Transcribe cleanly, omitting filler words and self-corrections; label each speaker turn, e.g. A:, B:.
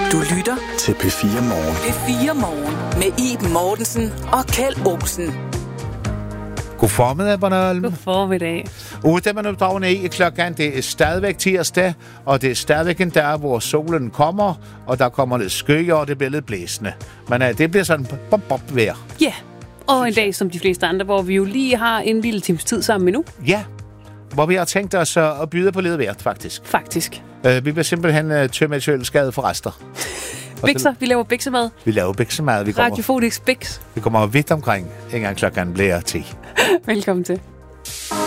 A: Du lytter
B: til P4 Morgen.
A: P4 Morgen med Iben Mortensen og Kjeld Olsen.
C: God formiddag, Bornholm.
D: God formiddag.
C: Ude man dragende i klokken, det er stadigvæk tirsdag, og det er stadigvæk en dag, hvor solen kommer, og der kommer lidt skyer, og det bliver lidt blæsende. Men det bliver sådan vejr.
D: Ja, og en dag som de fleste andre, hvor vi jo lige har en lille times tid sammen endnu.
C: Ja, hvor vi har tænkt os at byde på lidt hvert, faktisk.
D: Faktisk.
C: Vi vil simpelthen tømme et køleskade for rester.
D: Bikser, vi laver biksemad.
C: Vi laver biksemad.
D: Radiofonisk biks.
C: Vi kommer vidt omkring, en gang klokken bliver 10.
D: Velkommen til.